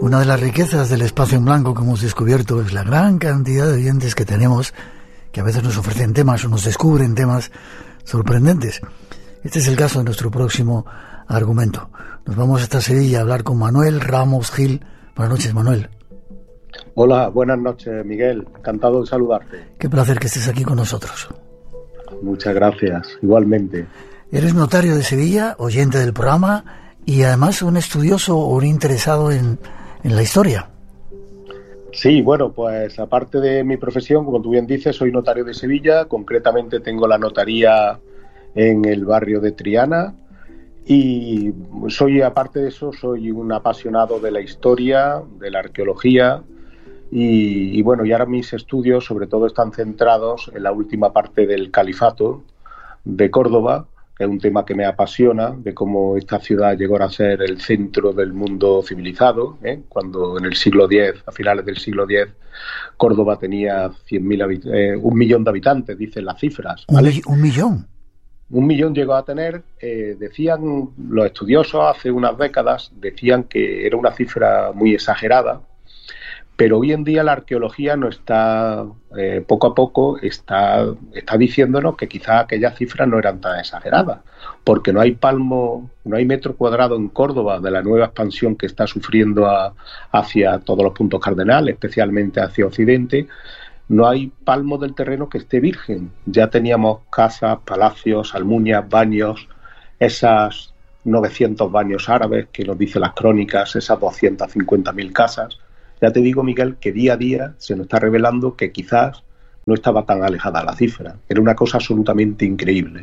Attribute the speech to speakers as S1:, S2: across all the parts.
S1: Una de las riquezas del espacio en blanco que hemos descubierto es la gran cantidad de oyentes que tenemos, que a veces nos ofrecen temas o nos descubren temas sorprendentes. Este es el caso de nuestro próximo argumento. Nos vamos hasta Sevilla a hablar con Manuel Ramos Gil. Buenas noches, Manuel.
S2: Hola, buenas noches, Miguel. Encantado de saludarte.
S1: Qué placer que estés aquí con nosotros.
S2: Muchas gracias, igualmente.
S1: Eres notario de Sevilla, oyente del programa y además un estudioso o un interesado en la historia.
S2: Sí, bueno, pues aparte de mi profesión, como tú bien dices, soy notario de Sevilla. Concretamente tengo la notaría en el barrio de Triana y aparte de eso, soy un apasionado de la historia, de la arqueología y bueno, y ahora mis estudios sobre todo están centrados en la última parte del califato de Córdoba, que es un tema que me apasiona, de cómo esta ciudad llegó a ser el centro del mundo civilizado, cuando en el siglo X, a finales del siglo X, Córdoba tenía 1.000 1 millón de habitantes, dicen las cifras, ¿vale?
S1: ¿Un millón?
S2: 1 millón llegó a tener, decían los estudiosos hace unas décadas, decían que era una cifra muy exagerada, pero hoy en día la arqueología no está, poco a poco está diciéndonos que quizás aquellas cifras no eran tan exageradas, porque no hay metro cuadrado en Córdoba de la nueva expansión que está sufriendo hacia todos los puntos cardenales, especialmente hacia Occidente. No hay palmo del terreno que esté virgen. Ya teníamos casas, palacios, almuñas, baños, esas 900 baños árabes que nos dicen las crónicas, esas 250.000 casas. Ya te digo, Miguel, que día a día se nos está revelando que quizás no estaba tan alejada la cifra. Era una cosa absolutamente increíble.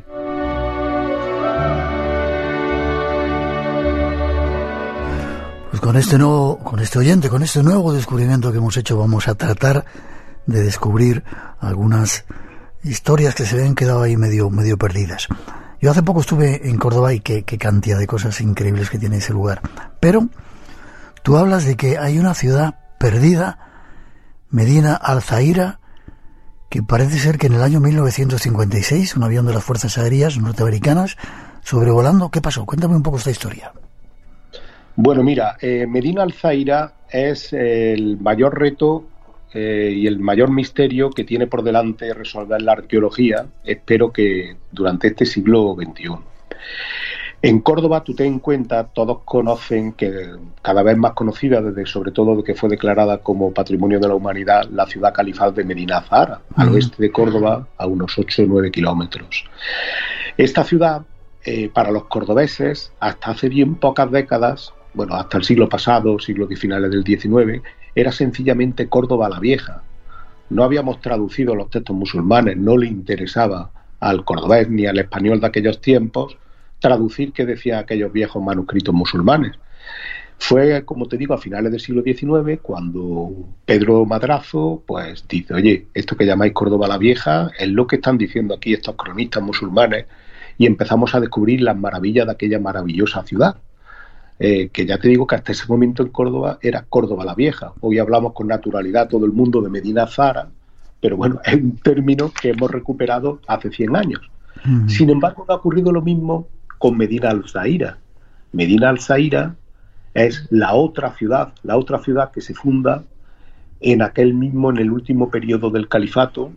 S1: Pues con este nuevo descubrimiento que hemos hecho, vamos a tratar de descubrir algunas historias que se habían quedado ahí medio perdidas. Yo hace poco estuve en Córdoba y qué cantidad de cosas increíbles que tiene ese lugar. Pero tú hablas de que hay una ciudad perdida, Medina Alzaira, que parece ser que en el año 1956 un avión de las Fuerzas Aéreas norteamericanas sobrevolando. ¿Qué pasó? Cuéntame un poco esta historia.
S2: Bueno, mira, Medina Alzaira es el mayor reto y el mayor misterio que tiene por delante resolver la arqueología, espero que durante este siglo XXI. En Córdoba, tú ten en cuenta, todos conocen que cada vez más conocida, sobre todo de que fue declarada como Patrimonio de la Humanidad, la ciudad califal de Medina Azahara, al oeste de Córdoba, a unos 8 o 9 kilómetros. Esta ciudad, para los cordobeses, hasta hace bien pocas décadas, bueno, hasta el siglo pasado, siglo de finales del XIX, era sencillamente Córdoba la Vieja. No habíamos traducido los textos musulmanes, no le interesaba al cordobés ni al español de aquellos tiempos traducir qué decían aquellos viejos manuscritos musulmanes. Fue, como te digo, a finales del siglo XIX cuando Pedro Madrazo pues dice, oye, esto que llamáis Córdoba la Vieja es lo que están diciendo aquí estos cronistas musulmanes, y empezamos a descubrir las maravillas de aquella maravillosa ciudad. Que ya te digo que hasta ese momento en Córdoba era Córdoba la Vieja. Hoy hablamos con naturalidad todo el mundo de Medina Azahara, pero bueno, es un término que hemos recuperado hace 100 años. Sin embargo, ha ocurrido lo mismo con Medina Alzaira. Medina Alzaira es la otra ciudad que se funda en el último periodo del califato,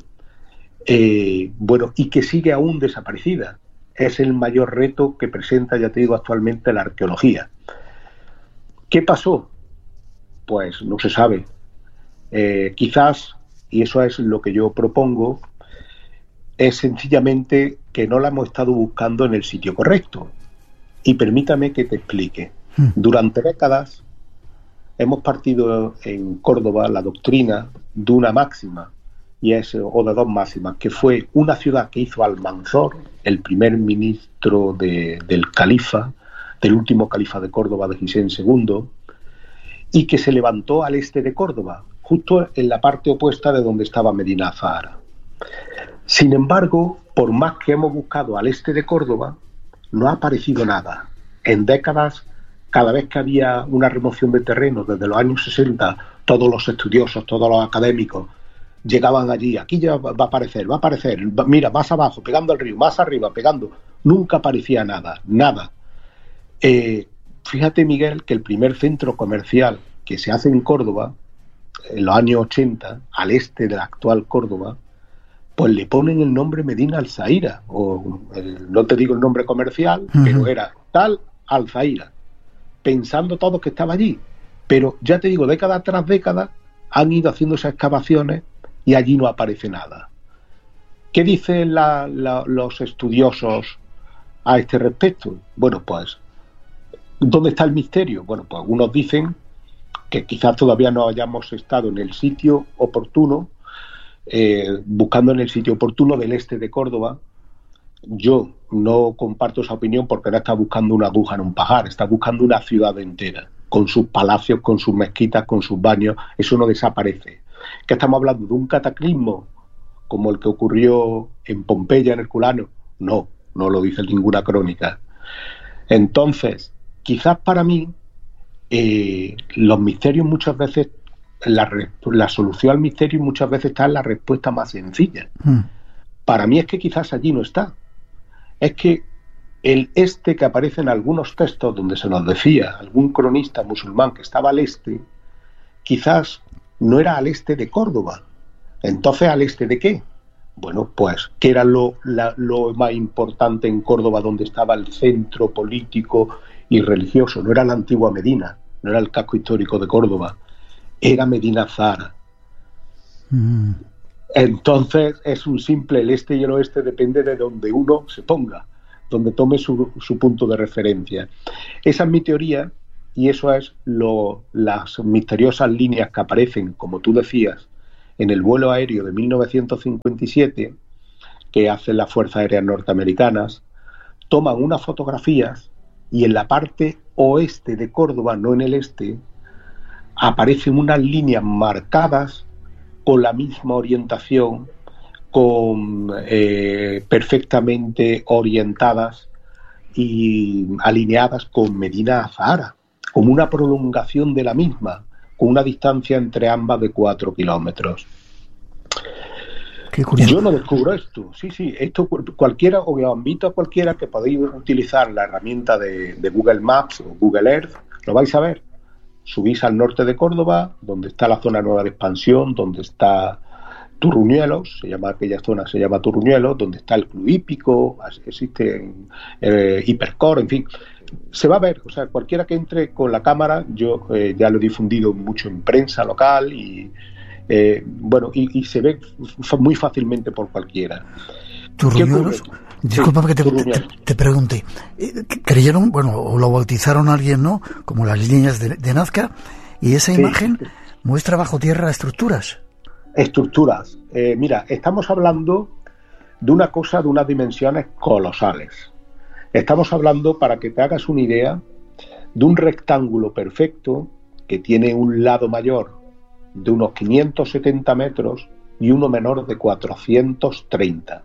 S2: y que sigue aún desaparecida. Es el mayor reto que presenta, ya te digo, actualmente la arqueología. ¿Qué pasó? Pues no se sabe. Quizás, y eso es lo que yo propongo, es sencillamente que no la hemos estado buscando en el sitio correcto. Y permítame que te explique. Durante décadas hemos partido en Córdoba la doctrina de una máxima, o de dos máximas, que fue una ciudad que hizo Almanzor, el primer ministro del califa, del último califa de Córdoba, de Gisén II, y que se levantó al este de Córdoba, justo en la parte opuesta de donde estaba Medina Azahara. Sin embargo, por más que hemos buscado al este de Córdoba, no ha aparecido nada. En décadas, cada vez que había una remoción de terreno, desde los años 60, todos los estudiosos, todos los académicos, llegaban allí, aquí ya va a aparecer, mira, más abajo, pegando al río, más arriba, pegando. Nunca aparecía nada. Fíjate, Miguel, que el primer centro comercial que se hace en Córdoba, en los años 80, al este de la actual Córdoba, pues le ponen el nombre Medina Alzaira, no te digo el nombre comercial, pero era tal Alzaira, pensando todos que estaba allí. Pero ya te digo, década tras década han ido haciendo esas excavaciones y allí no aparece nada. ¿Qué dicen los estudiosos a este respecto? Bueno, pues, ¿dónde está el misterio? Bueno, pues algunos dicen que quizás todavía no hayamos estado en el sitio oportuno, buscando en el sitio oportuno del este de Córdoba. Yo no comparto esa opinión porque no está buscando una aguja en un pajar, está buscando una ciudad entera, con sus palacios, con sus mezquitas, con sus baños. Eso no desaparece. ¿Que estamos hablando de un cataclismo como el que ocurrió en Pompeya, en Herculano? No lo dice ninguna crónica. Entonces, quizás para mí, los misterios muchas veces, la solución al misterio muchas veces está en la respuesta más sencilla. Para mí es que quizás allí no está. Es que el este que aparece en algunos textos donde se nos decía algún cronista musulmán que estaba al este, quizás no era al este de Córdoba. Entonces, ¿al este de qué? Bueno, pues, ¿qué era lo más importante en Córdoba, donde estaba el centro político y religioso? No era la antigua Medina, no era el casco histórico de Córdoba, era Medina Azahara. Entonces, es un simple, el este y el oeste depende de donde uno se ponga, donde tome su punto de referencia. Esa es mi teoría, y eso es las misteriosas líneas que aparecen, como tú decías, en el vuelo aéreo de 1957, que hacen las Fuerzas Aéreas Norteamericanas. Toman unas fotografías y en la parte oeste de Córdoba, no en el este, aparecen unas líneas marcadas con la misma orientación, perfectamente orientadas y alineadas con Medina Azahara, como una prolongación de la misma, con una distancia entre ambas de 4 kilómetros.
S1: Qué curioso.
S2: Yo no descubro esto, sí, esto cualquiera, os invito a cualquiera que podáis utilizar la herramienta de Google Maps o Google Earth, lo vais a ver. Subís al norte de Córdoba, donde está la zona nueva de expansión, donde está Turruñuelos, aquella zona se llama Turruñuelos, donde está el club hípico, existe Hipercor, en fin. Se va a ver, o sea, cualquiera que entre con la cámara, yo ya lo he difundido mucho en prensa local y se ve muy fácilmente por cualquiera.
S1: Turruñuelos, discúlpame que te pregunte, creyeron, o lo bautizaron a alguien, ¿no?, como las líneas de Nazca, y esa imagen muestra bajo tierra estructuras. Mira, estamos hablando de una cosa de unas dimensiones colosales. Estamos hablando, para que te hagas una idea, de un rectángulo perfecto que tiene un lado mayor de unos 570 metros y uno menor de 430.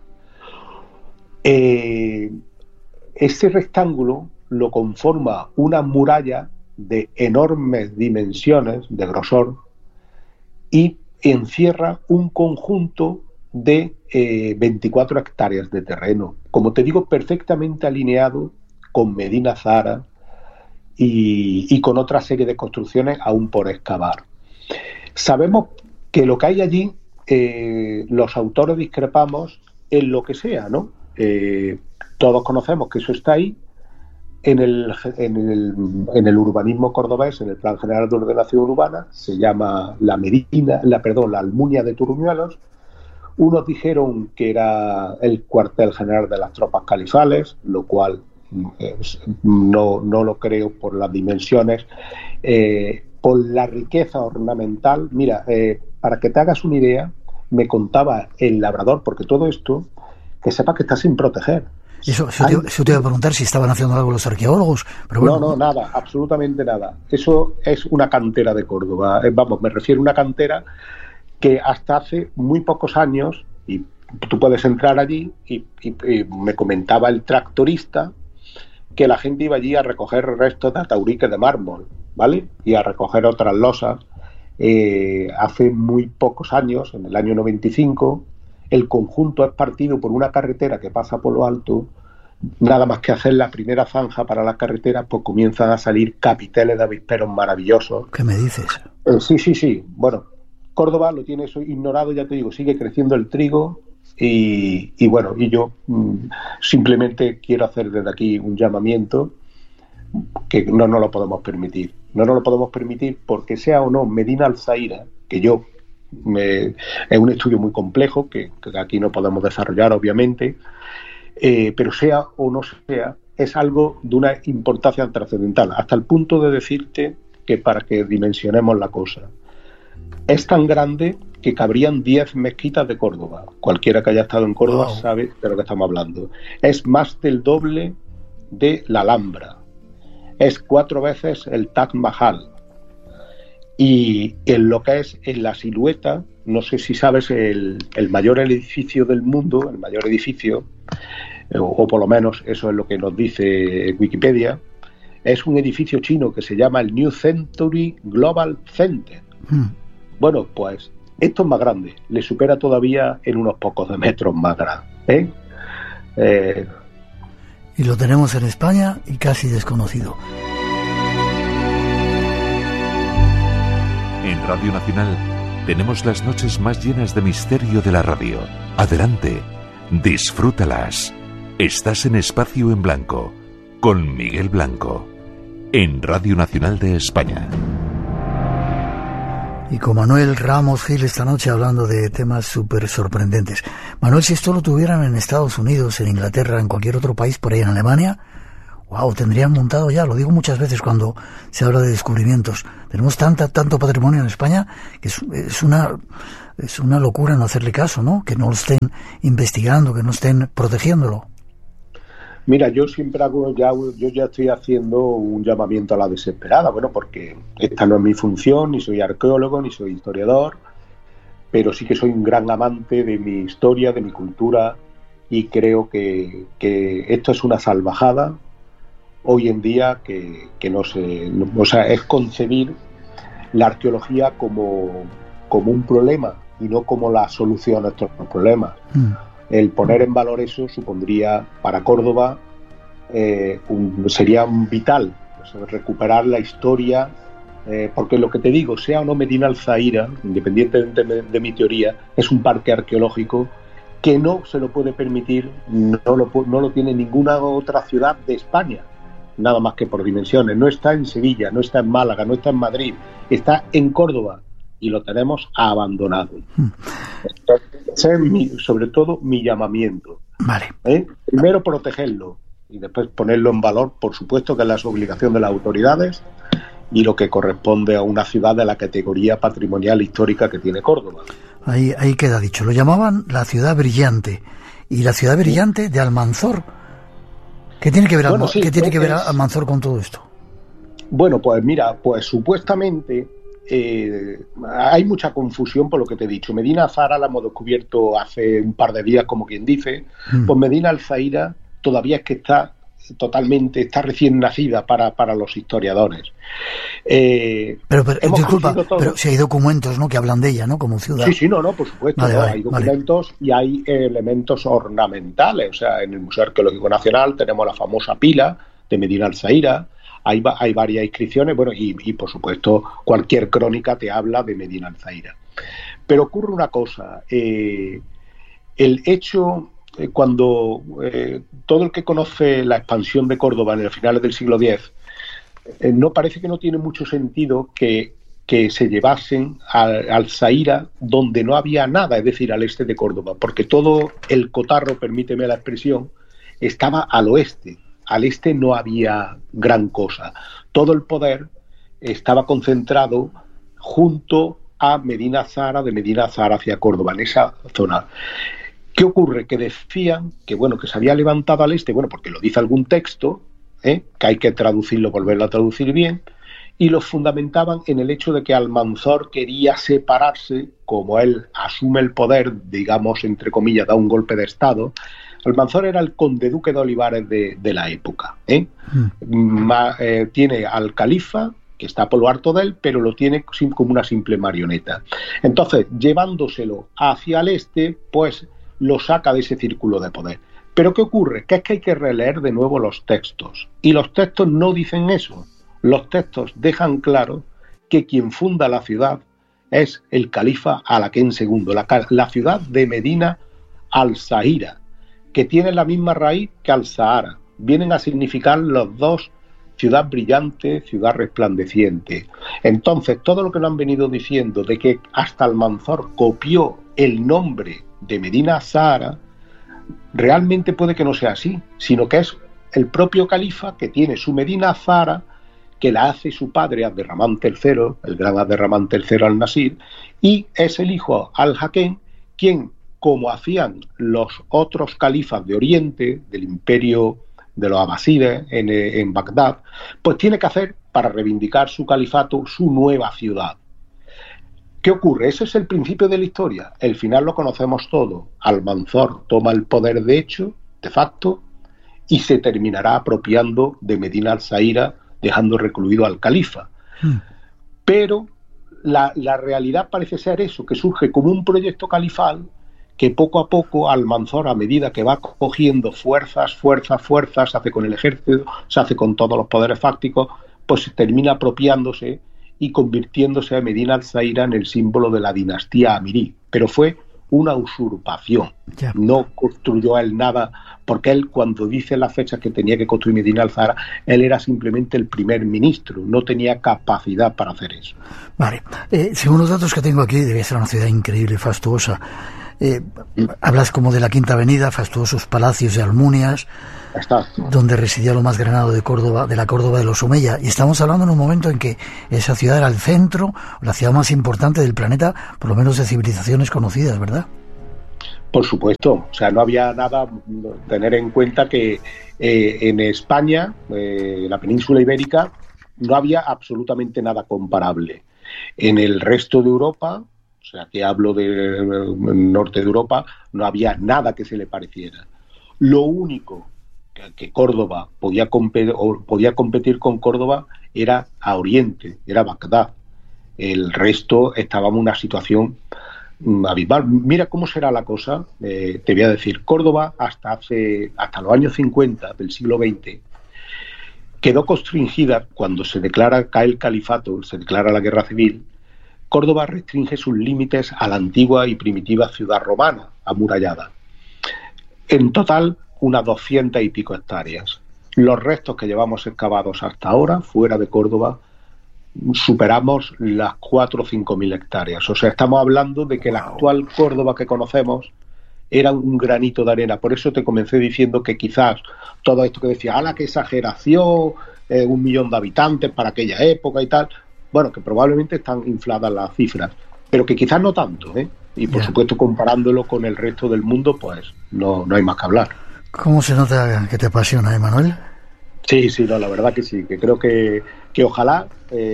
S1: Ese rectángulo lo conforma una muralla de enormes dimensiones, de grosor, y encierra un conjunto de 24 hectáreas de terreno, como te digo, perfectamente alineado con Medina Azahara y con otra serie de construcciones aún por excavar. Sabemos que lo que hay allí, los autores discrepamos en lo que sea, ¿no? Todos conocemos que eso está ahí. En el urbanismo cordobés, en el Plan General de Ordenación Urbana, se llama la Almunia de Turruñuelos. Unos dijeron que era el cuartel general de las tropas califales, lo cual no lo creo por las dimensiones, por la riqueza ornamental. Mira, para que te hagas una idea, me contaba el labrador, porque todo esto, que sepa que está sin proteger. Eso te iba a preguntar si estaban haciendo algo los arqueólogos. Pero bueno,
S2: no, nada, absolutamente nada. Eso es una cantera de Córdoba. Me refiero a una cantera que hasta hace muy pocos años, y tú puedes entrar allí, y me comentaba el tractorista que la gente iba allí a recoger restos de atauriques de mármol, ¿vale? Y a recoger otras losas. Hace muy pocos años, en el año 95, el conjunto es partido por una carretera que pasa por lo alto nada más que hacer la primera zanja para las carreteras, pues comienzan a salir capiteles de avisperos maravillosos.
S1: ¿Qué me dices?
S2: Sí. Bueno, Córdoba lo tiene eso ignorado, ya te digo, sigue creciendo el trigo y bueno, y yo simplemente quiero hacer desde aquí un llamamiento que no nos lo podemos permitir. No nos lo podemos permitir porque sea o no Medina Alzaira, que es un estudio muy complejo que aquí no podemos desarrollar, obviamente, pero sea o no sea, es algo de una importancia trascendental, hasta el punto de decirte que, para que dimensionemos la cosa, es tan grande que cabrían 10 mezquitas de Córdoba. Cualquiera que haya estado en Córdoba sabe de lo que estamos hablando. Es más del doble de la Alhambra. Es 4 veces el Taj Mahal. Y en lo que es en la silueta, no sé si sabes, el mayor edificio del mundo, el mayor edificio, o por lo menos eso es lo que nos dice Wikipedia, es un edificio chino que se llama el New Century Global Center. Bueno, pues esto es más grande, le supera todavía en unos pocos de metros más grande.
S1: Y lo tenemos en España y casi desconocido.
S3: En Radio Nacional tenemos las noches más llenas de misterio de la radio. Adelante, disfrútalas. Estás en Espacio en Blanco, con Miguel Blanco, en Radio Nacional de España.
S1: Y con Manuel Ramos Gil esta noche hablando de temas súper sorprendentes. Manuel, si esto lo tuvieran en Estados Unidos, en Inglaterra, en cualquier otro país, por ahí en Alemania, wow, tendrían montado ya, lo digo muchas veces cuando se habla de descubrimientos. Tenemos tanto patrimonio en España que es una locura no hacerle caso, ¿no? Que no lo estén investigando, que no estén protegiéndolo.
S2: Mira, yo siempre yo ya estoy haciendo un llamamiento a la desesperada, bueno, porque esta no es mi función, ni soy arqueólogo, ni soy historiador, pero sí que soy un gran amante de mi historia, de mi cultura, y creo que esto es una salvajada hoy en día que no sé, o sea, es concebir la arqueología como un problema y no como la solución a nuestros problemas. El poner en valor eso supondría para Córdoba sería vital, recuperar la historia, porque lo que te digo, sea o no Medina Alzaira, independientemente de mi teoría, es un parque arqueológico que no se lo puede permitir, no lo tiene ninguna otra ciudad de España, nada más que por dimensiones. No está en Sevilla, no está en Málaga, no está en Madrid, está en Córdoba. Y lo tenemos abandonado. Ese es sobre todo mi llamamiento.
S1: Vale.
S2: Primero protegerlo y después ponerlo en valor, por supuesto que es la obligación de las autoridades y lo que corresponde a una ciudad de la categoría patrimonial histórica que tiene Córdoba.
S1: Ahí queda dicho. Lo llamaban la ciudad brillante. Y la ciudad brillante de Almanzor. ¿Qué tiene que ver, Almanzor con todo esto?
S2: Bueno, pues mira, pues supuestamente hay mucha confusión por lo que te he dicho. Medina Azahara la hemos descubierto hace un par de días, como quien dice. Pues Medina Alzaira todavía es que está recién nacida para los historiadores.
S1: Pero disculpa, pero si hay documentos, ¿no?, que hablan de ella, ¿no?, como ciudad.
S2: Sí, no, por supuesto. Vale, hay documentos y hay elementos ornamentales. O sea, en el Museo Arqueológico Nacional tenemos la famosa pila de Medina Alzaira. Hay varias inscripciones, bueno, y por supuesto cualquier crónica te habla de Medina Alzaira. Pero ocurre una cosa, el hecho, cuando todo el que conoce la expansión de Córdoba en los finales del siglo X, no parece que no tiene mucho sentido que se llevasen a Alzaira donde no había nada, es decir, al este de Córdoba, porque todo el cotarro, permíteme la expresión, estaba al oeste. Al este no había gran cosa. Todo el poder estaba concentrado junto a Medina Azahara, de Medina Azahara hacia Córdoba, en esa zona. ¿Qué ocurre? Que decían que se había levantado al este, porque lo dice algún texto, que hay que traducirlo, volverlo a traducir bien, y lo fundamentaban en el hecho de que Almanzor quería separarse, como él asume el poder, digamos, entre comillas, da un golpe de Estado. Almanzor era el conde-duque de Olivares de la época. Tiene al califa, que está por lo harto de él, pero lo tiene como una simple marioneta. Entonces, llevándoselo hacia el este, pues lo saca de ese círculo de poder. Pero ¿qué ocurre? Que es que hay que releer de nuevo los textos. Y los textos no dicen eso. Los textos dejan claro que quien funda la ciudad es el califa Al-Hakem II, la ciudad de Medina al-Zahira, que tiene la misma raíz que Al-Zahara. Vienen a significar los dos ciudad brillante, ciudad resplandeciente. Entonces, todo lo que nos han venido diciendo de que hasta Almanzor copió el nombre de Medina al-Zahara, realmente puede que no sea así, sino que es el propio califa que tiene su Medina al-Zahara, que la hace su padre Abderramán III, el gran Abderramán III al-Nasir, y es el hijo Al-Hakem quien, como hacían los otros califas de Oriente, del imperio de los abasides en Bagdad, pues tiene que hacer, para reivindicar su califato, su nueva ciudad. ¿Qué ocurre? Ese es el principio de la historia. El final lo conocemos todo. Almanzor toma el poder de hecho, de facto, y se terminará apropiando de Medina al-Zahira, dejando recluido al califa. Pero la realidad parece ser eso, que surge como un proyecto califal que poco a poco Almanzor, a medida que va cogiendo fuerzas, se hace con el ejército, se hace con todos los poderes fácticos, pues se termina apropiándose y convirtiéndose a Medina al-Zahira en el símbolo de la dinastía amirí. Pero fue una usurpación. Ya. No construyó él nada, porque él, cuando dice las fechas que tenía que construir Medina al-Zahara, él era simplemente el primer ministro, no tenía capacidad para hacer eso.
S1: Vale. Según los datos que tengo aquí, debía ser una ciudad increíble, fastuosa. Hablas como de la Quinta Avenida, fastuosos palacios y almunias, donde residía lo más granado de Córdoba, de la Córdoba de los Omeya, y estamos hablando en un momento en que esa ciudad era el centro, la ciudad más importante del planeta, por lo menos de civilizaciones conocidas, ¿verdad?
S2: Por supuesto, o sea, no había nada, tener en cuenta que en España, la península ibérica, no había absolutamente nada comparable. En el resto de Europa, o sea, que hablo del norte de Europa, no había nada que se le pareciera. Lo único que Córdoba podía competir con Córdoba era a Oriente, era Bagdad. El resto estábamos en una situación abismal. Mira cómo será la cosa, te voy a decir, Córdoba hasta los años 50 del siglo XX quedó constringida cuando cae el califato, se declara la guerra civil. Córdoba restringe sus límites a la antigua y primitiva ciudad romana, amurallada. En total, unas 200 y pico hectáreas. Los restos que llevamos excavados hasta ahora, fuera de Córdoba, superamos las 4 o 5 mil hectáreas. O sea, estamos hablando de que la actual Córdoba que conocemos era un granito de arena. Por eso te comencé diciendo que quizás todo esto que decía, ¡hala, qué exageración! 1 millón de habitantes para aquella época y tal. Bueno, que probablemente están infladas las cifras, pero que quizás no tanto, ¿eh? Y por supuesto, comparándolo con el resto del mundo, pues no hay más que hablar.
S1: ¿Cómo se nota que te apasiona, Manuel?
S2: Sí, no, la verdad que sí, que creo que ojalá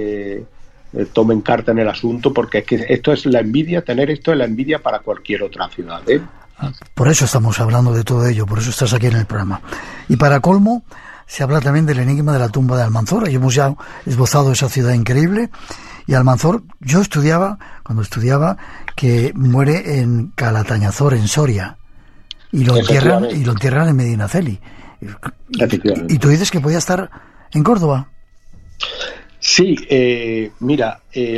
S2: tomen carta en el asunto, porque es que esto es la envidia, tener esto es la envidia para cualquier otra ciudad, ¿eh?
S1: Por eso estamos hablando de todo ello, por eso estás aquí en el programa. Y para colmo, se habla también del enigma de la tumba de Almanzor. Y hemos ya esbozado esa ciudad increíble. Y Almanzor, cuando estudiaba, que muere en Calatañazor, en Soria. Y lo entierran en Medinaceli. Y tú dices que podía estar en Córdoba.
S2: Sí, mira,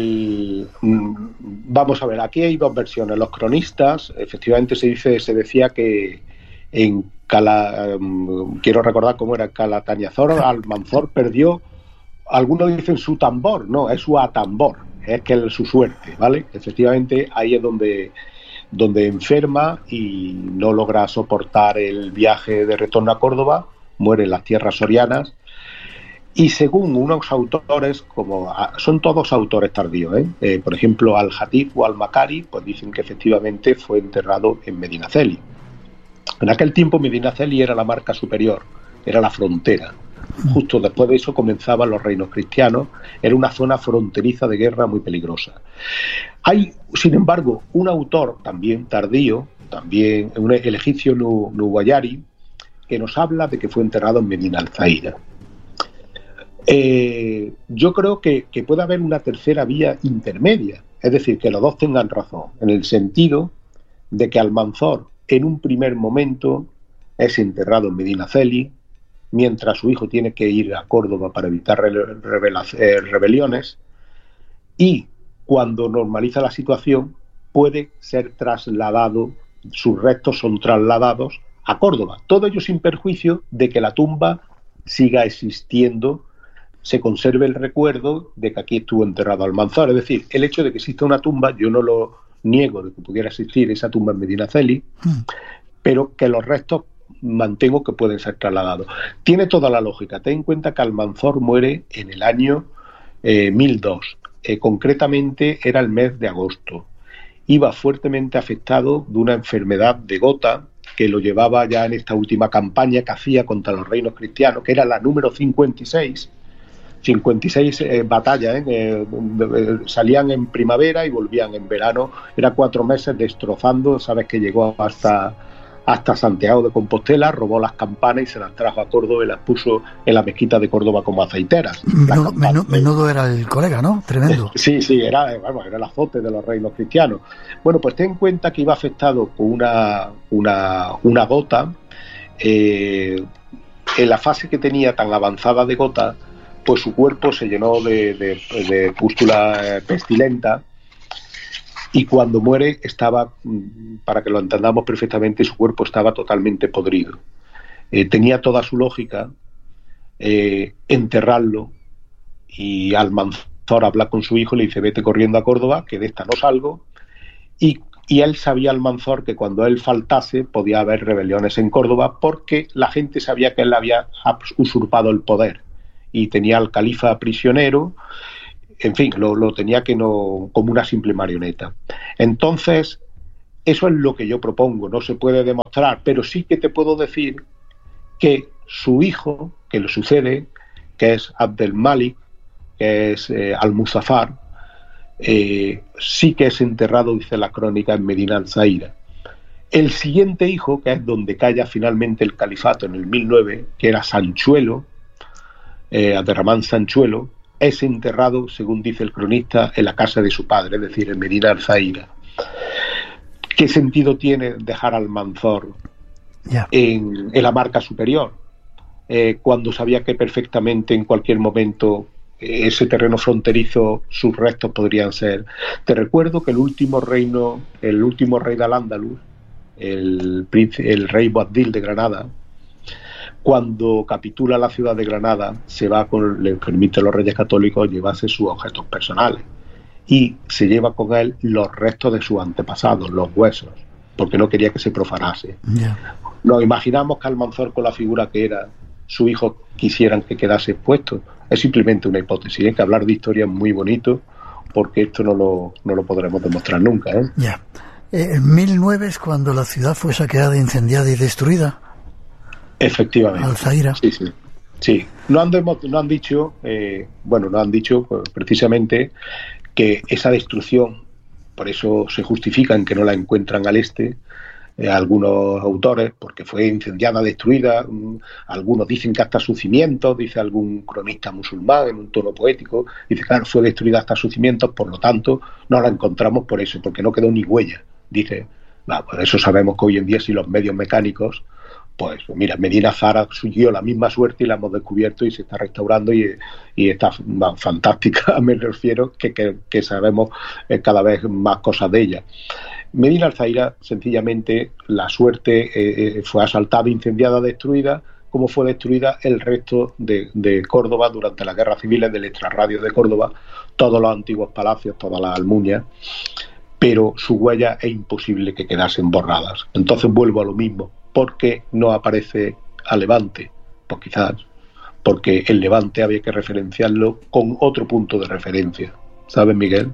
S2: vamos a ver, aquí hay dos versiones. Los cronistas, efectivamente se decía que en quiero recordar cómo era Calatañazor, Almanzor perdió, algunos dicen su tambor, no, es su atambor, es que es su suerte, ¿vale? Efectivamente, ahí es donde enferma y no logra soportar el viaje de retorno a Córdoba, muere en las tierras sorianas. Y según unos autores, son todos autores tardíos, por ejemplo, Al-Hatib o Al-Makari, pues dicen que efectivamente fue enterrado en Medinaceli. En aquel tiempo Medinaceli era la marca superior, era la frontera. Justo después de eso comenzaban los reinos cristianos, era una zona fronteriza de guerra muy peligrosa. Hay, sin embargo, un autor también tardío, el egipcio Nuwayari, que nos habla de que fue enterrado en Medina al-Zahira. Yo creo que puede haber una tercera vía intermedia, es decir, que los dos tengan razón, en el sentido de que Almanzor en un primer momento es enterrado en Medinaceli, mientras su hijo tiene que ir a Córdoba para evitar rebeliones, y cuando normaliza la situación puede ser trasladado, sus restos son trasladados a Córdoba, todo ello sin perjuicio de que la tumba siga existiendo, se conserve el recuerdo de que aquí estuvo enterrado Almanzor. Es decir, el hecho de que exista una tumba, yo no lo niego de que pudiera existir esa tumba en Medinaceli, pero que los restos mantengo que pueden ser trasladados. Tiene toda la lógica. Ten en cuenta que Almanzor muere en el año 1002. Concretamente era el mes de agosto. Iba fuertemente afectado de una enfermedad de gota que lo llevaba ya en esta última campaña que hacía contra los reinos cristianos, que era la número 56. 56 batallas, salían en primavera y volvían en verano. Era 4 meses destrozando. Sabes que llegó hasta Santiago de Compostela, robó las campanas y se las trajo a Córdoba y las puso en la mezquita de Córdoba como aceiteras.
S1: Menudo era el colega, ¿no? Tremendo.
S2: Sí, era el azote de los reinos cristianos. Bueno, pues ten en cuenta que iba afectado con una gota. En la fase que tenía tan avanzada de gota, pues su cuerpo se llenó de pústula pestilenta. Y cuando muere estaba, para que lo entendamos perfectamente, su cuerpo estaba totalmente podrido. Tenía toda su lógica enterrarlo, y Almanzor habla con su hijo y le dice: vete corriendo a Córdoba, que de esta no salgo. Y él sabía, Almanzor, que cuando él faltase podía haber rebeliones en Córdoba, porque la gente sabía que él había usurpado el poder y tenía al califa prisionero. En fin, lo tenía como una simple marioneta. Entonces, eso es lo que yo propongo. No se puede demostrar, pero sí que te puedo decir que su hijo, que le sucede, que es Abdelmalik, que es Almuzafar, sí que es enterrado, dice la crónica, en Medina al-Zaira. El siguiente hijo, que es donde calla finalmente el califato en el 1009, que era Sanchuelo, Abderramán Sanchuelo, es enterrado, según dice el cronista, en la casa de su padre, es decir, en Medina al-Zaira. ¿Qué sentido tiene dejar al Almanzor en la marca superior, cuando sabía que perfectamente en cualquier momento ese terreno fronterizo, sus restos podrían ser? Te recuerdo que el último rey de Al-Ándalus, el rey Boabdil de Granada, cuando capitula la ciudad de Granada, le permite a los reyes católicos llevarse sus objetos personales, y se lleva con él los restos de sus antepasados, los huesos, porque no quería que se profanase. Nos imaginamos que Almanzor, con la figura que era, su hijo quisieran que quedase expuesto. Es simplemente una hipótesis. Hay que hablar de historia es muy bonito, porque esto no lo podremos demostrar nunca.
S1: En 1009 es cuando la ciudad fue saqueada, incendiada y destruida.
S2: Efectivamente.
S1: Al-Zaira.
S2: Sí. No han dicho pues, precisamente que esa destrucción, por eso se justifica en que no la encuentran al este, algunos autores, porque fue incendiada, destruida. Algunos dicen que hasta sus cimientos, dice algún cronista musulmán en un tono poético, dice, claro, fue destruida hasta sus cimientos, por lo tanto no la encontramos por eso, porque no quedó ni huella. Dice, por eso sabemos que hoy en día, si los medios mecánicos, pues mira, Medina Zara siguió la misma suerte y la hemos descubierto y se está restaurando y está fantástica, me refiero, que sabemos cada vez más cosas de ella. Medina al-Zaira, sencillamente, la suerte fue asaltada, incendiada, destruida, como fue destruida el resto de Córdoba durante las guerras civiles del extrarradio de Córdoba, todos los antiguos palacios, todas las almuñas, pero su huella es imposible que quedasen borradas. Entonces vuelvo a lo mismo. ¿Por qué no aparece a Levante? Pues quizás porque el Levante había que referenciarlo con otro punto de referencia. ¿Sabes, Miguel?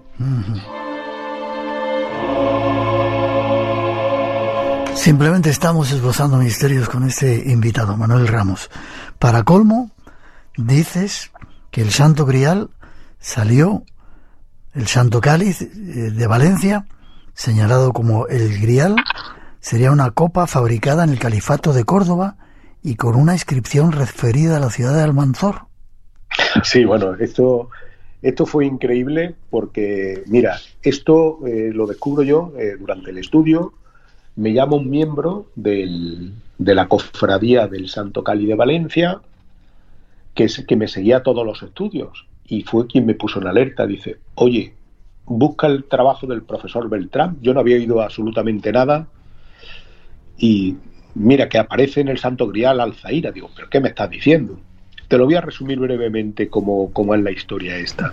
S1: Simplemente estamos esbozando misterios con este invitado, Manuel Ramos. Para colmo, dices que el Santo Grial salió, el Santo Cáliz de Valencia, señalado como el Grial, sería una copa fabricada en el Califato de Córdoba y con una inscripción referida a la ciudad de Almanzor.
S2: Sí, bueno, esto fue increíble porque, mira, esto lo descubro yo durante el estudio. me llama un miembro de la cofradía del Santo Cáliz de Valencia, que me seguía todos los estudios, y fue quien me puso en alerta. Dice, oye, busca el trabajo del profesor Beltrán. Yo no había oído absolutamente nada, y mira que aparece en el Santo Grial Alzaíra. Digo, ¿pero qué me estás diciendo? Te lo voy a resumir brevemente como es la historia esta.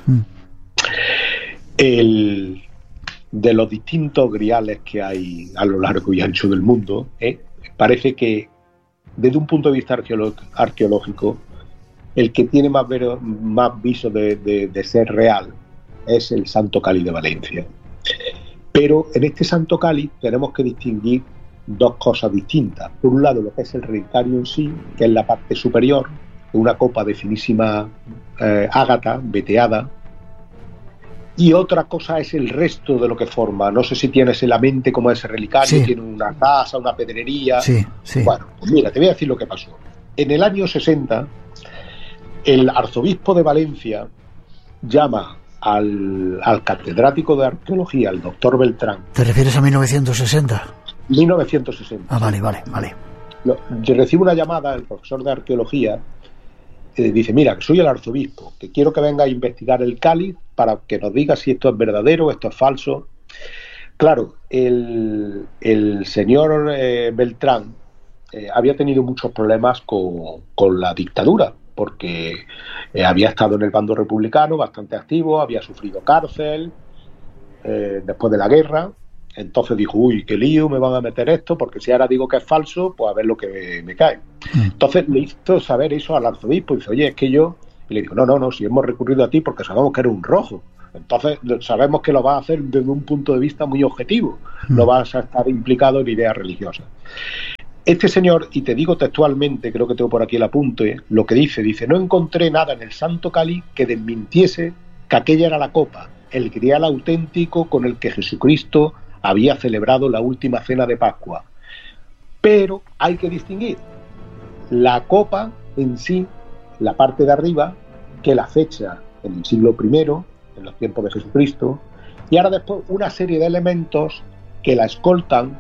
S2: De los distintos griales que hay a lo largo y ancho del mundo, parece que desde un punto de vista arqueológico, el que tiene más viso de ser real es el Santo Cáliz de Valencia. Pero en este Santo Cáliz tenemos que distinguir dos cosas distintas. Por un lado, lo que es el relicario en sí, que es la parte superior, una copa de finísima ágata, veteada, y otra cosa es el resto de lo que forma. No sé si tienes en la mente cómo es ese relicario, sí. Tiene una casa, una pedrería.
S1: Sí.
S2: Bueno, pues mira, te voy a decir lo que pasó. En el año 60, el arzobispo de Valencia llama al catedrático de arqueología, el doctor Beltrán.
S1: ¿Te refieres a 1960?
S2: 1960.
S1: Ah, vale.
S2: Yo recibo una llamada del profesor de arqueología. Dice, mira, que soy el arzobispo, que quiero que venga a investigar el cáliz para que nos diga si esto es verdadero, esto es falso. Claro, el señor Beltrán había tenido muchos problemas con la dictadura, porque había estado en el bando republicano bastante activo, había sufrido cárcel después de la guerra. Entonces dijo, uy, qué lío, me van a meter esto, porque si ahora digo que es falso, pues a ver lo que me cae. Entonces le hizo saber eso al arzobispo, y dice, oye, es que yo... Y le dijo, no, si hemos recurrido a ti porque sabemos que eres un rojo. Entonces sabemos que lo vas a hacer desde un punto de vista muy objetivo, no vas a estar implicado en ideas religiosas. Este señor, y te digo textualmente, creo que tengo por aquí el apunte, lo que dice, no encontré nada en el Santo Cáliz que desmintiese que aquella era la copa, el grial auténtico con el que Jesucristo había celebrado la última cena de Pascua. Pero hay que distinguir la copa en sí, la parte de arriba, que la fecha en el siglo I, en los tiempos de Jesucristo, y ahora después una serie de elementos que la escoltan,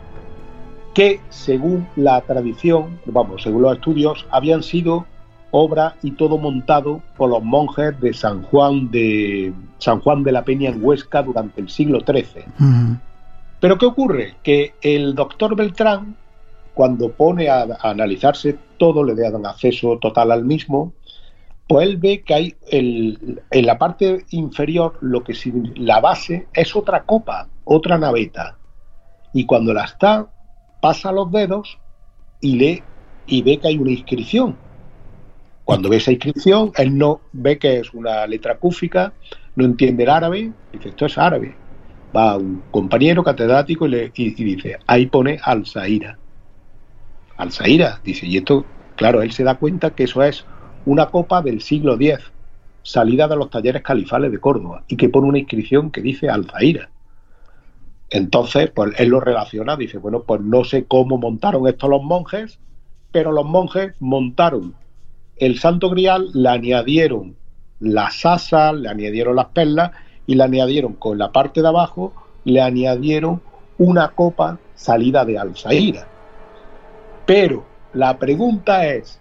S2: que según la tradición, según los estudios, habían sido obra y todo montado por los monjes de San Juan de la Peña en Huesca durante el siglo XIII. Pero ¿qué ocurre? Que el doctor Beltrán, cuando pone a analizarse todo, le dan acceso total al mismo, pues él ve que hay en la parte inferior, la base es otra copa, otra naveta, y cuando la está, pasa los dedos y lee y ve que hay una inscripción. Cuando ve esa inscripción, él no ve que es una letra cúfica, no entiende el árabe, dice, esto es árabe. Va un compañero catedrático y dice, ahí pone Alzaíra. Alzaíra, dice, y esto, claro, él se da cuenta que eso es una copa del siglo X, salida de los talleres califales de Córdoba, y que pone una inscripción que dice Alzaíra. Entonces, pues él lo relaciona, dice, bueno, pues no sé cómo montaron esto los monjes, pero los monjes montaron el Santo Grial, le añadieron las asas, le añadieron las perlas, y le añadieron con la parte de abajo, le añadieron una copa salida de Alzaíra. Pero la pregunta es,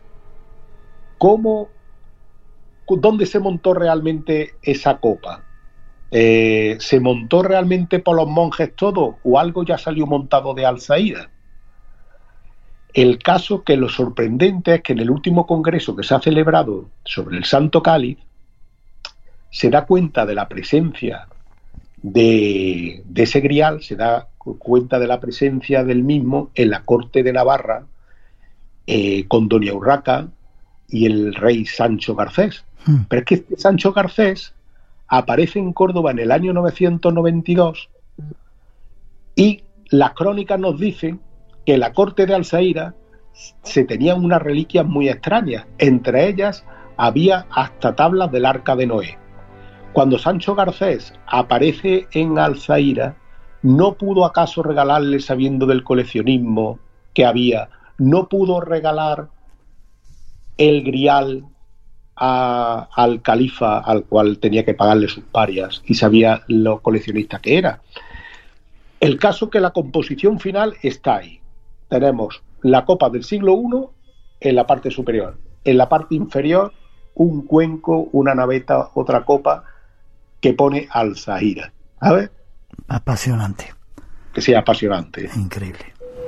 S2: ¿dónde se montó realmente esa copa? ¿Se montó realmente por los monjes todo o algo ya salió montado de Alzaíra? El caso, que lo sorprendente es que en el último congreso que se ha celebrado sobre el Santo Cáliz, se da cuenta de la presencia de ese grial, se da cuenta de la presencia del mismo en la corte de Navarra, con doña Urraca y el rey Sancho Garcés. Pero es que este Sancho Garcés aparece en Córdoba en el año 992 y las crónicas nos dicen que en la corte de Alzaíra se tenían unas reliquias muy extrañas. Entre ellas había hasta tablas del Arca de Noé. Cuando Sancho Garcés aparece en Alzaíra, ¿no pudo acaso regalarle, sabiendo del coleccionismo que había, no pudo regalar el grial al califa, al cual tenía que pagarle sus parias, y sabía lo coleccionista que era? El caso que la composición final está ahí. Tenemos la copa del siglo I en la parte superior. En la parte inferior, un cuenco, una naveta, otra copa que pone Al-Zahira. ¿Sabes?
S1: Apasionante.
S2: Que sea apasionante.
S1: Increíble.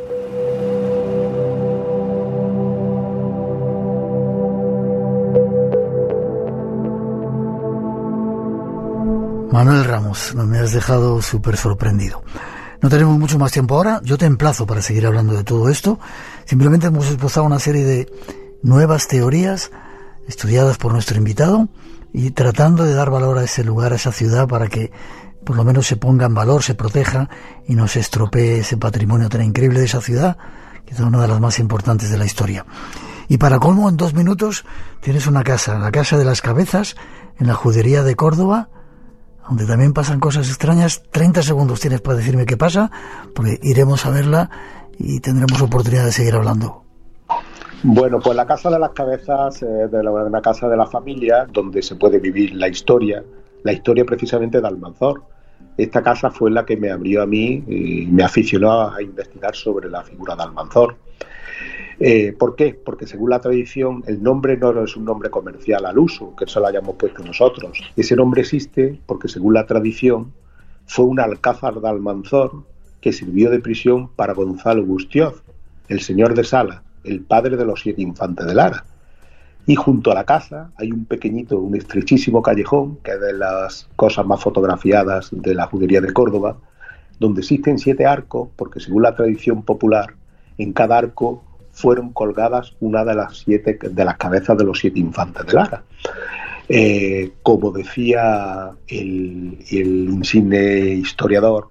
S1: Manuel Ramos, me has dejado súper sorprendido. No tenemos mucho más tiempo ahora. Yo te emplazo para seguir hablando de todo esto. Simplemente hemos esbozado una serie de nuevas teorías estudiadas por nuestro invitado y tratando de dar valor a ese lugar, a esa ciudad, para que por lo menos se ponga en valor, se proteja y no se estropee ese patrimonio tan increíble de esa ciudad, que es una de las más importantes de la historia. Y para colmo, en 2 minutos tienes una casa, la Casa de las Cabezas, en la Judería de Córdoba, donde también pasan cosas extrañas. 30 segundos tienes para decirme qué pasa, porque iremos a verla y tendremos oportunidad de seguir hablando.
S2: Bueno, pues la Casa de las Cabezas es una casa de la familia donde se puede vivir la historia precisamente de Almanzor. Esta casa fue la que me abrió a mí y me aficionó a investigar sobre la figura de Almanzor. ¿Por qué? Porque según la tradición el nombre no es un nombre comercial al uso, que eso lo hayamos puesto nosotros. Ese nombre existe porque según la tradición fue un alcázar de Almanzor que sirvió de prisión para Gonzalo Gustioz, el señor de Sala, el padre de los 7 infantes de Lara. Y junto a la casa hay un estrechísimo callejón, que es de las cosas más fotografiadas de la Judería de Córdoba, donde existen 7 arcos, porque según la tradición popular, en cada arco fueron colgadas una de las 7 de las cabezas de los 7 infantes de Lara. Como decía el insigne historiador,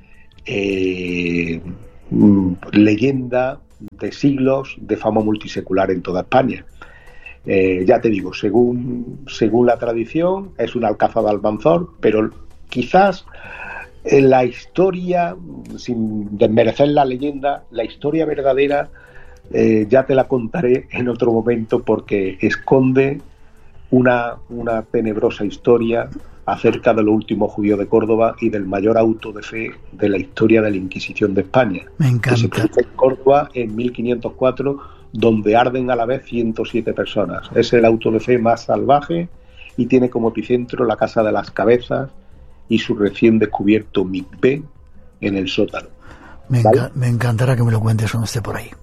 S2: leyenda de siglos, de fama multisecular en toda España. Ya te digo, según la tradición es un alcázar de Almanzor, pero quizás en la historia, sin desmerecer la leyenda, la historia verdadera ya te la contaré en otro momento, porque esconde una tenebrosa historia acerca de los últimos judíos de Córdoba y del mayor auto de fe de la historia de la Inquisición de España.
S1: Me encanta.
S2: Que se produce en Córdoba en 1504, donde arden a la vez 107 personas. Es el auto de fe más salvaje y tiene como epicentro la Casa de las Cabezas y su recién descubierto mikvé en el sótano.
S1: Me encantará que me lo cuentes cuando esté por ahí.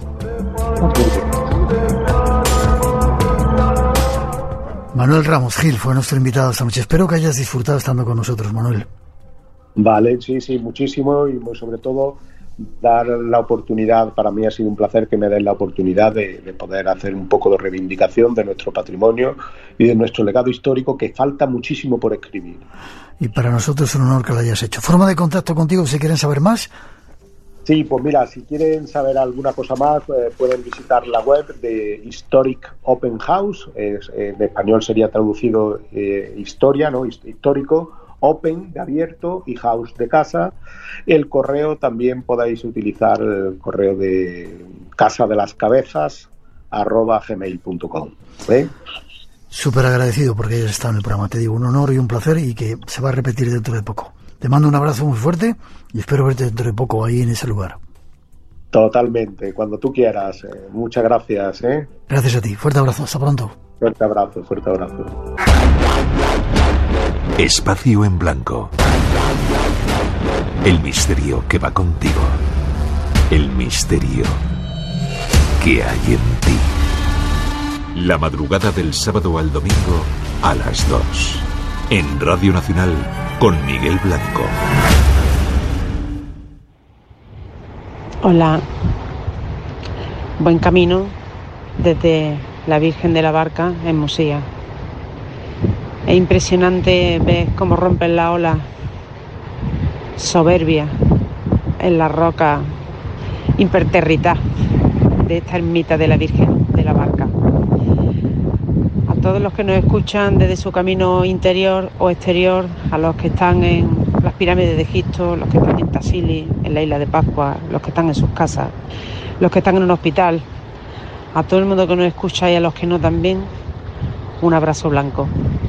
S1: Manuel Ramos Gil fue nuestro invitado esta noche. Espero que hayas disfrutado estando con nosotros, Manuel.
S2: Vale, sí, muchísimo, y sobre todo dar la oportunidad. Para mí ha sido un placer que me den la oportunidad de poder hacer un poco de reivindicación de nuestro patrimonio y de nuestro legado histórico, que falta muchísimo por escribir.
S1: Y para nosotros es un honor que lo hayas hecho. ¿Forma de contacto contigo si quieren saber más?
S2: Sí, pues mira, si quieren saber alguna cosa más, pueden visitar la web de Historic Open House. En español sería traducido historia, ¿no? Histórico, open de abierto y house de casa. El correo también podéis utilizar el correo de casadelascabezas@gmail.com.
S1: Súper agradecido porque hayas estado en el programa. Te digo, un honor y un placer, y que se va a repetir dentro de poco. Te mando un abrazo muy fuerte y espero verte dentro de poco ahí en ese lugar.
S2: Totalmente, cuando tú quieras. Muchas gracias.
S1: Gracias a ti. Fuerte abrazo. Hasta pronto.
S2: Fuerte abrazo, fuerte abrazo.
S3: Espacio en Blanco. El misterio que va contigo. El misterio que hay en ti. La madrugada del sábado al domingo a las 2. En Radio Nacional con Miguel Blanco.
S4: Hola. Buen camino desde la Virgen de la Barca en Musía. Es impresionante ver cómo rompen la ola soberbia en la roca imperterritada de esta ermita de la Virgen de la Barca. A todos los que nos escuchan desde su camino interior o exterior, a los que están en las pirámides de Egipto, los que están en Tassili, en la isla de Pascua, los que están en sus casas, los que están en un hospital, a todo el mundo que nos escucha y a los que no también, un abrazo blanco.